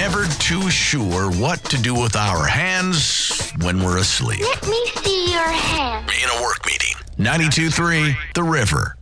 never too sure what to do with our hands when we're asleep. Let me see your hand. In a work meeting. 92.3 The River.